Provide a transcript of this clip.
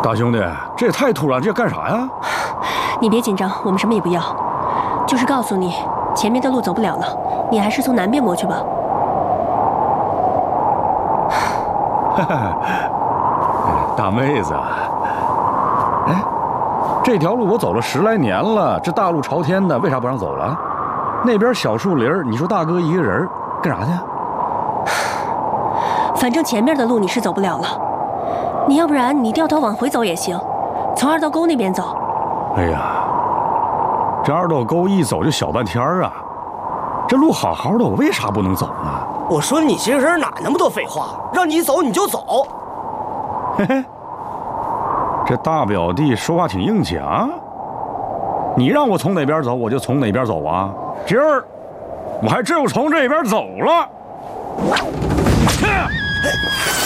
大兄弟，这也太突然，这要干啥呀？ 你别紧张，我们什么也不要，就是告诉你，前面的路走不了了，你还是从南边过去吧。 大妹子，哎，这条路我走了10来年了，这大路朝天的，为啥不让走了？那边小树林，你说大哥一个人干啥去？ 反正前面的路你是走不了了，你要不然你掉头往回走也行，从二道沟那边走。 哎呀，这二道沟一走就小半天啊，这路好好的，我为啥不能走呢？ 我说你这个人哪那么多废话，让你走你就走。 嘿嘿，这大表弟说话挺硬气啊！你让我从哪边走，我就从哪边走啊！今儿我还真有从这边走了。